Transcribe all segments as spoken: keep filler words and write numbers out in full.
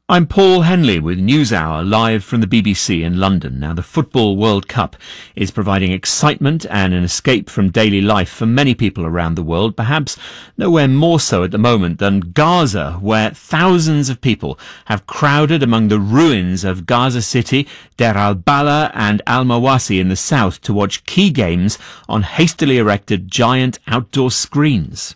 I'm Paul Henley with NewsHour, live from the B B C in London. Now, the Football World Cup is providing excitement and an escape from daily life for many people around the world, perhaps nowhere more so at the moment than Gaza, where thousands of people have crowded among the ruins of Gaza City, Deir al-Balah and al-Mawasi in the south to watch key games on hastily erected giant outdoor screens.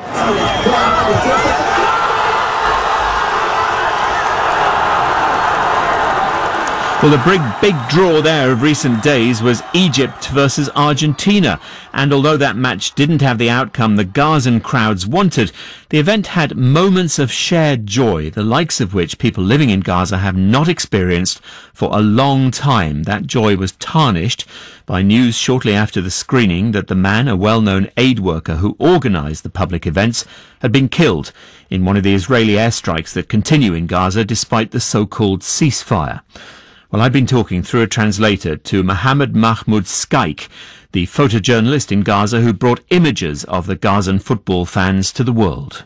Well, the big, big draw there of recent days was Egypt versus Argentina. And although that match didn't have the outcome the Gazan crowds wanted, the event had moments of shared joy, the likes of which people living in Gaza have not experienced for a long time. That joy was tarnished by news shortly after the screening that the man, a well-known aid worker who organised the public events, had been killed in one of the Israeli airstrikes that continue in Gaza despite the so-called ceasefire. Well, I've been talking through a translator to Mohammed Mahmoud Skaik, the photojournalist in Gaza who brought images of the Gazan football fans to the world.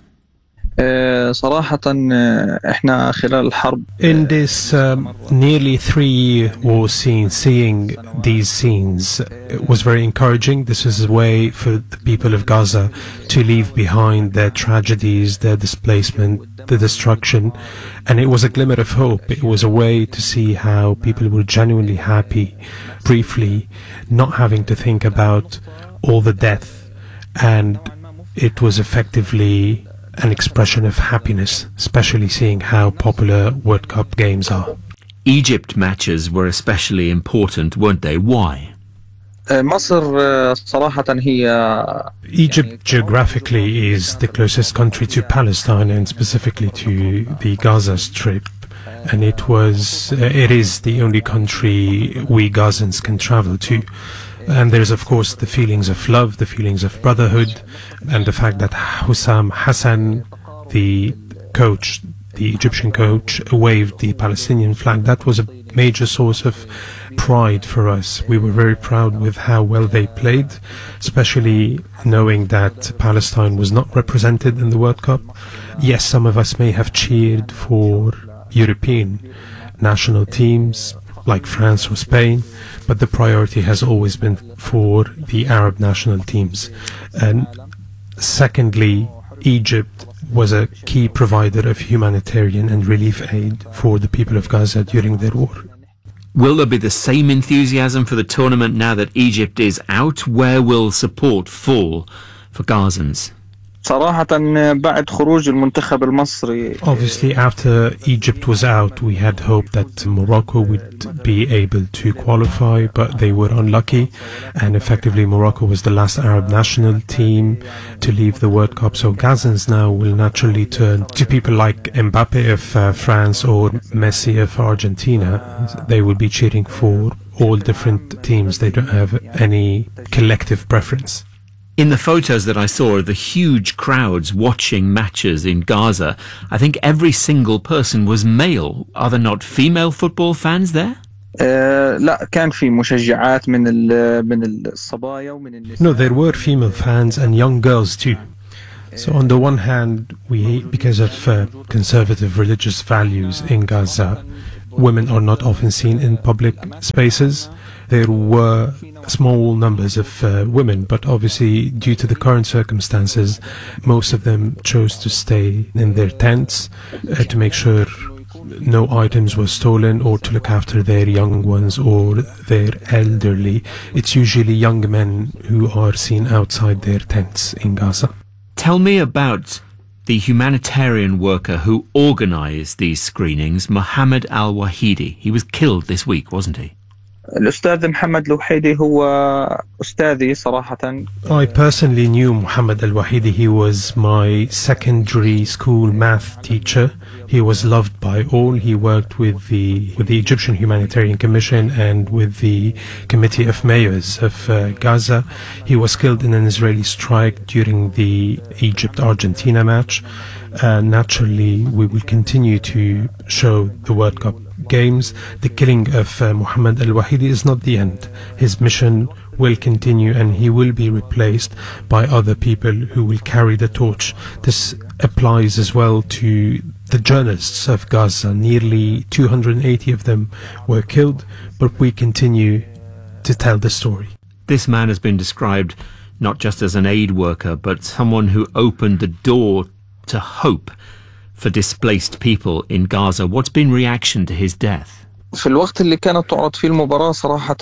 In this um, nearly three-year war scene, seeing these scenes it was very encouraging. This is a way for the people of Gaza to leave behind their tragedies, their displacement, the destruction, and it was a glimmer of hope. It was a way to see how people were genuinely happy, briefly, not having to think about all the death, and it was effectively an expression of happiness, especially seeing how popular World Cup games are. Egypt matches were especially important, weren't they? Why? Egypt geographically is the closest country to Palestine and specifically to the Gaza Strip, and it was, uh, it is the only country we Gazans can travel to. And there's, of course, the feelings of love, the feelings of brotherhood, and the fact that Hussam Hassan, the coach, the Egyptian coach, waved the Palestinian flag. That was a major source of pride for us. We were very proud with how well they played, especially knowing that Palestine was not represented in the World Cup. Yes, some of us may have cheered for European national teams, like France or Spain, but the priority has always been for the Arab national teams. And secondly, Egypt was a key provider of humanitarian and relief aid for the people of Gaza during their war. Will there be the same enthusiasm for the tournament now that Egypt is out? Where will support fall for Gazans? Obviously, after Egypt was out, we had hoped that Morocco would be able to qualify, but they were unlucky, and effectively Morocco was the last Arab national team to leave the World Cup. So Gazans now will naturally turn to people like Mbappe of uh, France or Messi of Argentina. They will be cheering for all different teams. They don't have any collective preference. In the photos that I saw of the huge crowds watching matches in Gaza, I think every single person was male. Are there not female football fans there? No, there were female fans and young girls too. So on the one hand, we, because of uh, conservative religious values in Gaza, women are not often seen in public spaces. There were small numbers of uh, women, but obviously due to the current circumstances, most of them chose to stay in their tents uh, to make sure no items were stolen or to look after their young ones or their elderly. It's usually young men who are seen outside their tents in Gaza. Tell me about the humanitarian worker who organised these screenings, Mohammed al-Wahidi. He was killed this week, wasn't he? I personally knew Mohammed al-Wahidi. He was my secondary school math teacher. He was loved by all. He worked with the with the Egyptian Humanitarian Commission and with the Committee of Mayors of uh, Gaza. He was killed in an Israeli strike during the Egypt-Argentina match. Uh, naturally, we will continue to show the World Cup games. The killing of uh, Mohammed al-Wahidi is not the end. His mission will continue and he will be replaced by other people who will carry the torch. This applies as well to the journalists of Gaza. Nearly two hundred eighty of them were killed, but we continue to tell the story. This man has been described not just as an aid worker, but someone who opened the door to hope for displaced people in Gaza. What's been reaction to his death? في الوقت اللي كانت تعرض فيه المباراة صراحة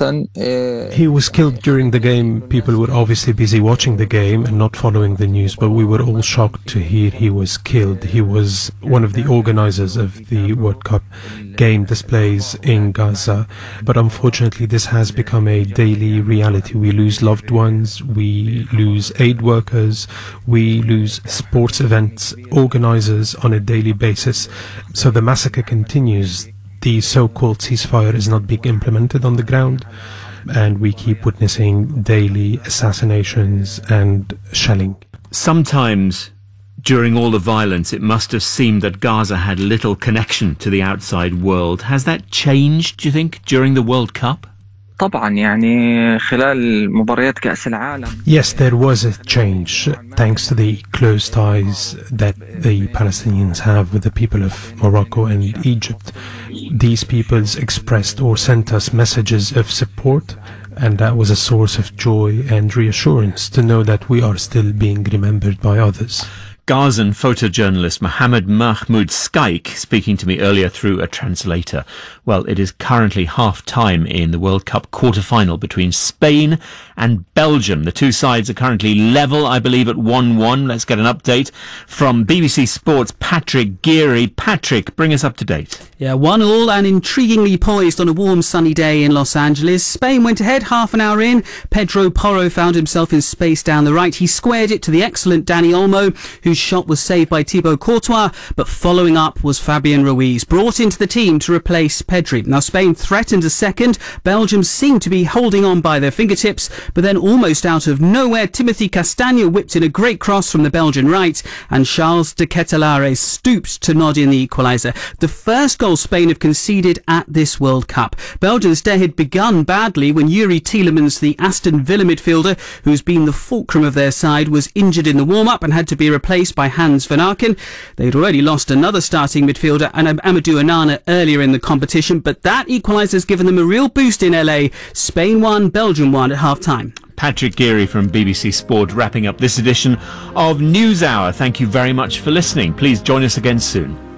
He was killed during the game. People were obviously busy watching the game and not following the news, but we were all shocked to hear he was killed. He was one of the organizers of the World Cup game displays in Gaza, but unfortunately this has become a daily reality. We lose loved ones, we lose aid workers, we lose sports events organizers on a daily basis. So the massacre continues. The so-called ceasefire is not being implemented on the ground, and we keep witnessing daily assassinations and shelling. Sometimes during all the violence it must have seemed that Gaza had little connection to the outside world. Has that changed, do you think, during the World Cup? طبعا يعني خلال مباريات كأس العالم. Yes, there was a change thanks to the close ties that the Palestinians have with the people of Morocco and Egypt. These peoples expressed or sent us messages of support, and that was a source of joy and reassurance to know that we are still being remembered by others. Gazan photojournalist Mohammed Mahmoud Skaik speaking to me earlier through a translator. Well, it is currently half-time in the World Cup quarter-final between Spain and Belgium. The two sides are currently level, I believe, at one one. Let's get an update from B B C Sports' Patrick Geary. Patrick, bring us up to date. Yeah, one all and intriguingly poised on a warm sunny day in Los Angeles. Spain went ahead half an hour in. Pedro Porro found himself in space down the right. He squared it to the excellent Dani Olmo, whose shot was saved by Thibaut Courtois, but following up was Fabian Ruiz, brought into the team to replace Pedri. Now Spain threatened a second. Belgium seemed to be holding on by their fingertips, but then almost out of nowhere, Timothy Castagne whipped in a great cross from the Belgian right, and Charles de Ketelaere stooped to nod in the equaliser. The first goal Spain have conceded at this World Cup. Belgium's day had begun badly when Yuri Tielemans, the Aston Villa midfielder, who's been the fulcrum of their side, was injured in the warm-up and had to be replaced by Hans van Aken. They'd already lost another starting midfielder, Amadou Onana, earlier in the competition, but that equaliser has given them a real boost in L A. Spain won, Belgium won at half-time. Patrick Geary from B B C Sport wrapping up this edition of NewsHour. Thank you very much for listening. Please join us again soon.